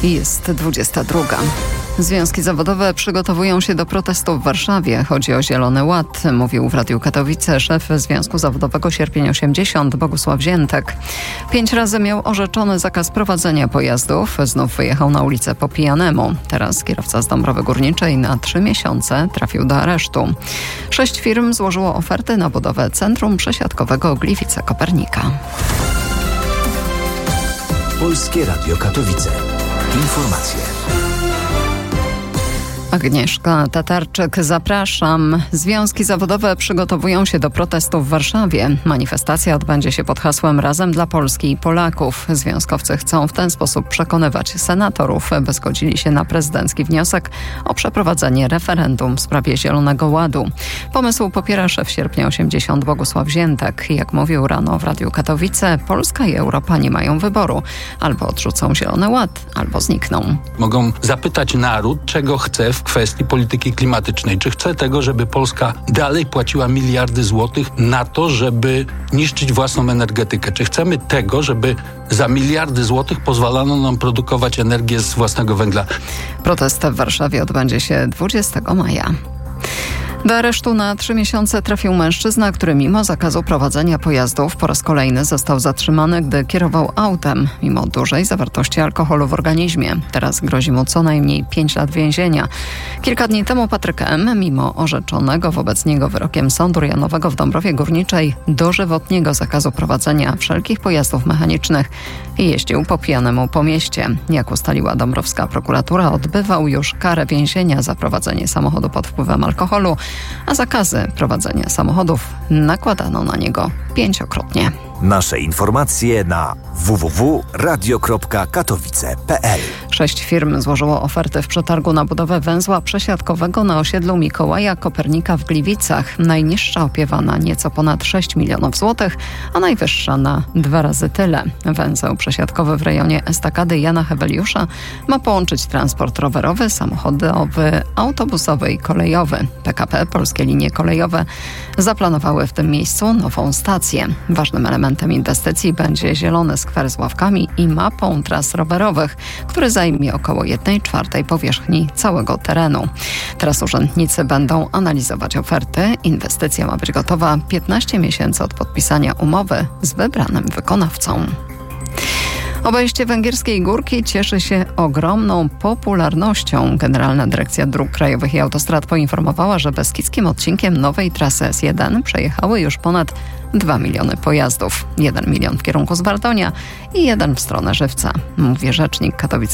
Jest 22. Związki zawodowe przygotowują się do protestu w Warszawie. Chodzi o Zielony Ład, mówił w Radiu Katowice szef Związku Zawodowego Sierpień 80 Bogusław Ziętek. 5 razy miał orzeczony zakaz prowadzenia pojazdów. Znów wyjechał na ulicę po pijanemu. Teraz kierowca z Dąbrowy Górniczej na 3 miesiące trafił do aresztu. 6 firm złożyło oferty na budowę centrum przesiadkowego Gliwice-Kopernika. Polskie Radio Katowice. Informacje. Agnieszka Tatarczyk, zapraszam. Związki zawodowe przygotowują się do protestu w Warszawie. Manifestacja odbędzie się pod hasłem Razem dla Polski i Polaków. Związkowcy chcą w ten sposób przekonywać senatorów, by zgodzili się na prezydencki wniosek o przeprowadzenie referendum w sprawie Zielonego Ładu. Pomysł popiera szef Sierpnia 80 Bogusław Ziętek. Jak mówił rano w Radiu Katowice, Polska i Europa nie mają wyboru. Albo odrzucą Zielony Ład, albo znikną. Mogą zapytać naród, czego chce w kwestii polityki klimatycznej. Czy chce tego, żeby Polska dalej płaciła miliardy złotych na to, żeby niszczyć własną energetykę? Czy chcemy tego, żeby za miliardy złotych pozwalano nam produkować energię z własnego węgla? Protest w Warszawie odbędzie się 20 maja. Do aresztu na 3 miesiące trafił mężczyzna, który mimo zakazu prowadzenia pojazdów po raz kolejny został zatrzymany, gdy kierował autem, mimo dużej zawartości alkoholu w organizmie. Teraz grozi mu co najmniej 5 lat więzienia. Kilka dni temu Patryk M., mimo orzeczonego wobec niego wyrokiem Sądu Rejonowego w Dąbrowie Górniczej dożywotniego zakazu prowadzenia wszelkich pojazdów mechanicznych, jeździł po pijanemu po mieście. Jak ustaliła dąbrowska prokuratura, odbywał już karę więzienia za prowadzenie samochodu pod wpływem alkoholu, a zakazy prowadzenia samochodów nakładano na niego 5-krotnie. Nasze informacje na www.radio.katowice.pl. 6 firm złożyło oferty w przetargu na budowę węzła przesiadkowego na osiedlu Mikołaja Kopernika w Gliwicach. Najniższa opiewana nieco ponad 6 milionów złotych, a najwyższa na 2 razy tyle. Węzeł przesiadkowy w rejonie Estakady Jana Heweliusza ma połączyć transport rowerowy, samochodowy, autobusowy i kolejowy. PKP, Polskie Linie Kolejowe, zaplanowały w tym miejscu nową stację. Ważnym elementem inwestycji będzie zielony skwer z ławkami i mapą tras rowerowych, który zajmie około 1/4 powierzchni całego terenu. Teraz urzędnicy będą analizować oferty. Inwestycja ma być gotowa 15 miesięcy od podpisania umowy z wybranym wykonawcą. Obejście Węgierskiej Górki cieszy się ogromną popularnością. Generalna Dyrekcja Dróg Krajowych i Autostrad poinformowała, że beskidzkim odcinkiem nowej trasy S1 przejechały już ponad 2 miliony pojazdów. 1 milion w kierunku Zwardonia i 1 w stronę Żywca, mówi rzecznik katowickiego